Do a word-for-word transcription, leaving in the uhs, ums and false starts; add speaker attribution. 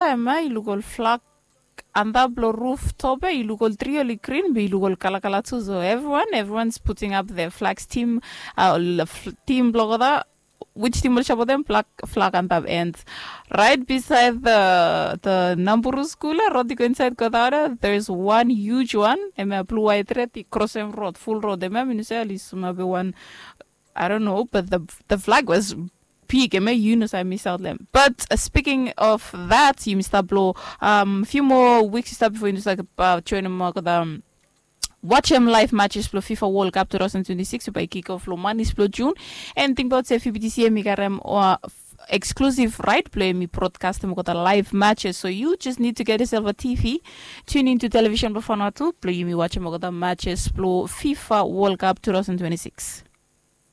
Speaker 1: ema ilugol flag andablo rooftop ilugol trioli green be ilugol kalakalatu. So everyone everyone's putting up their flags. Team uh, team blogoda which team will show them flag flag and tab ends right beside the the Namburu school Rodiko inside Kodara. There's one huge one ema blue white red crossing road full road ema minusel is maybe one I don't know, but the the flag was big. I Yunus I missed out them. But uh, speaking of that, you missed blow um few more weeks start before you just like about training more um watch them live matches for FIFA World Cup twenty twenty-six by kickoff lo manis for June and think about F B T C migarem or exclusive right play me broadcast mo the live matches, so you just need to get yourself a T V, tune into television before not to play me watch mo the matches for FIFA World Cup twenty twenty-six.